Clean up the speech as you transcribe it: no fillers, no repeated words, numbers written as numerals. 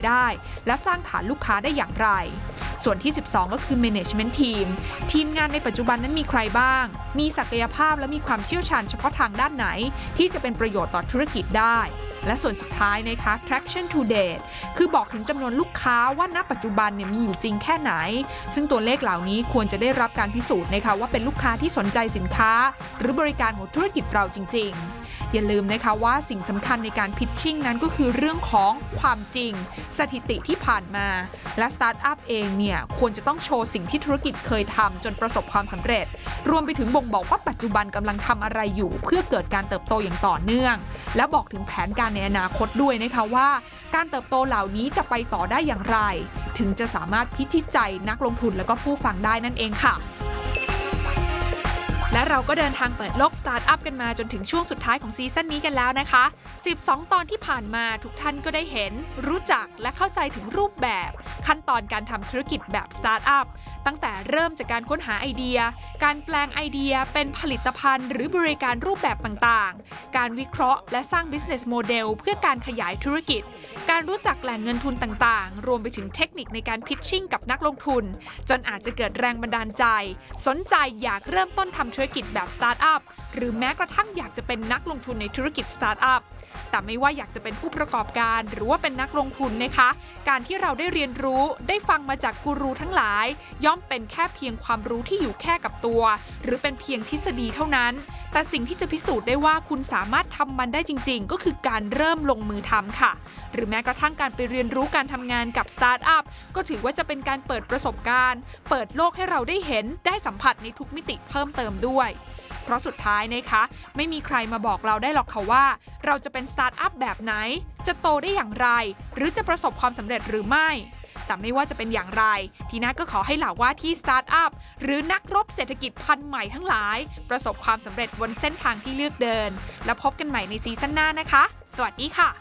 ได้และสร้างฐานลูกค้าได้อย่างไรส่วนที่12ก็คือ Management Team ทีมงานในปัจจุบันนั้นมีใครบ้างมีศักยภาพและมีความเชี่ยวชาญเฉพาะทางด้านไหนที่จะเป็นประโยชน์ต่อธุรกิจได้และส่วนสุดท้ายนะคะ traction to date คือบอกถึงจำนวนลูกค้าว่าณปัจจุบันเนี่ยมีอยู่จริงแค่ไหนซึ่งตัวเลขเหล่านี้ควรจะได้รับการพิสูจน์นะคะว่าเป็นลูกค้าที่สนใจสินค้าหรือบริการของธุรกิจเราจริงๆอย่าลืมนะคะว่าสิ่งสำคัญในการพิชชิ่งนั้นก็คือเรื่องของความจริงสถิติที่ผ่านมาและสตาร์ทอัพเองเนี่ยควรจะต้องโชว์สิ่งที่ธุรกิจเคยทำจนประสบความสำเร็จรวมไปถึงบ่งบอกว่าปัจจุบันกำลังทำอะไรอยู่เพื่อเกิดการเติบโตอย่างต่อเนื่องและบอกถึงแผนการในอนาคตด้วยนะคะว่าการเติบโตเหล่านี้จะไปต่อได้อย่างไรถึงจะสามารถพิชิตใจนักลงทุนและก็ผู้ฟังได้นั่นเองค่ะและเราก็เดินทางเปิดโลกสตาร์ทอัพกันมาจนถึงช่วงสุดท้ายของซีซั่นนี้กันแล้วนะคะ12ตอนที่ผ่านมาทุกท่านก็ได้เห็นรู้จักและเข้าใจถึงรูปแบบขั้นตอนการทำธุรกิจแบบสตาร์ทอัพตั้งแต่เริ่มจากการค้นหาไอเดียการแปลงไอเดียเป็นผลิตภัณฑ์หรือบริการรูปแบบต่างๆการวิเคราะห์และสร้าง business model เพื่อการขยายธุรกิจการรู้จักแหล่งเงินทุนต่างๆรวมไปถึงเทคนิคในการพิชชิ่งกับนักลงทุนจนอาจจะเกิดแรงบันดาลใจสนใจอยากเริ่มต้นทำธุรกิจแบบสตาร์ทอัพหรือแม้กระทั่งอยากจะเป็นนักลงทุนในธุรกิจสตาร์ทอัพแต่ไม่ว่าอยากจะเป็นผู้ประกอบการหรือว่าเป็นนักลงทุนนะคะการที่เราได้เรียนรู้ได้ฟังมาจากกูรูทั้งหลายย่อมเป็นแค่เพียงความรู้ที่อยู่แค่กับตัวหรือเป็นเพียงทฤษฎีเท่านั้นแต่สิ่งที่จะพิสูจน์ได้ว่าคุณสามารถทำมันได้จริงๆก็คือการเริ่มลงมือทำค่ะหรือแม้กระทั่งการไปเรียนรู้การทำงานกับสตาร์ทอัพก็ถือว่าจะเป็นการเปิดประสบการณ์เปิดโลกให้เราได้เห็นได้สัมผัสในทุกมิติเพิ่มเติมด้วยเพราะสุดท้ายนะคะไม่มีใครมาบอกเราได้หรอกค่ะว่าเราจะเป็นสตาร์ทอัพแบบไหนจะโตได้อย่างไรหรือจะประสบความสำเร็จหรือไม่แต่ไม่ว่าจะเป็นอย่างไรทีน่าก็ขอให้เหล่าว่าที่สตาร์ทอัพหรือนักรบเศรษฐกิจพันธุ์ใหม่ทั้งหลายประสบความสำเร็จบนเส้นทางที่เลือกเดินแล้วพบกันใหม่ในซีซั่นหน้านะคะสวัสดีค่ะ